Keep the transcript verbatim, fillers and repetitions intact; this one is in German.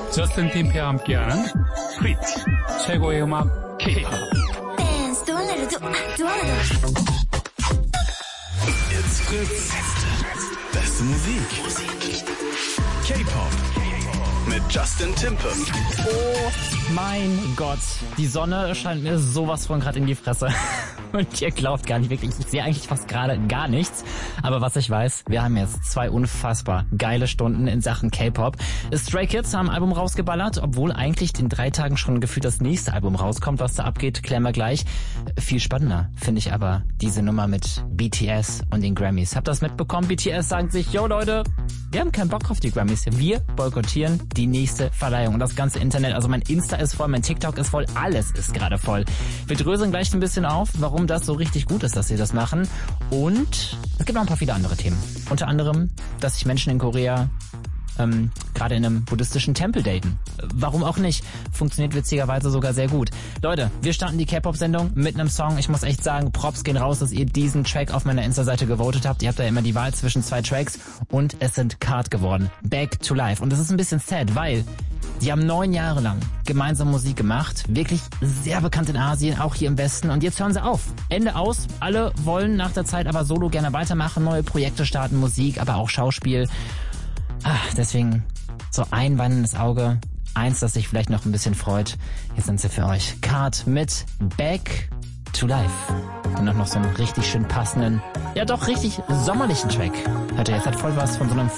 저스틴 팀페와 함께하는 프리티 최고의 음악 K-팝. Dance, do a little, do, do a little. It's Fritz. Beste Musik. K-Pop. Mit Justin Timpe. Oh mein Gott, die Sonne scheint mir sowas von gerade in die Fresse. Und ihr glaubt gar nicht wirklich, ich sehe eigentlich fast gerade gar nichts. Aber was ich weiß, wir haben jetzt zwei unfassbar geile Stunden in Sachen K-Pop. Stray Kids haben ein Album rausgeballert, obwohl eigentlich in drei Tagen schon gefühlt das nächste Album rauskommt. Was da abgeht, klären wir gleich. Viel spannender finde ich aber diese Nummer mit B T S und den Grammys. Habt ihr das mitbekommen? B T S sagt sich, yo Leute, wir haben keinen Bock auf die Grammys. Wir boykottieren die nächste Verleihung. Und das ganze Internet, also mein Insta ist voll, mein TikTok ist voll, alles ist gerade voll. Wir dröseln gleich ein bisschen auf, warum das so richtig gut ist, dass sie das machen. Und es gibt noch ein paar viele andere Themen. Unter anderem, dass sich Menschen in Korea ähm, gerade in einem buddhistischen Tempel daten. Warum auch nicht? Funktioniert witzigerweise sogar sehr gut. Leute, wir starten die K-Pop-Sendung mit einem Song. Ich muss echt sagen, Props gehen raus, dass ihr diesen Track auf meiner Insta-Seite gewotet habt. Ihr habt da immer die Wahl zwischen zwei Tracks und es sind Card geworden. Back to Life. Und das ist ein bisschen sad, weil die haben neun Jahre lang gemeinsam Musik gemacht. Wirklich sehr bekannt in Asien, auch hier im Westen. Und jetzt hören sie auf. Ende aus. Alle wollen nach der Zeit aber solo gerne weitermachen, neue Projekte starten, Musik, aber auch Schauspiel. Ah, deswegen so ein weinendes Auge. Eins, das sich vielleicht noch ein bisschen freut. Hier sind sie für euch. Card mit Back to Life. Und auch noch so einen richtig schön passenden, ja doch richtig sommerlichen Track. Hört ihr, jetzt hat voll was von so einem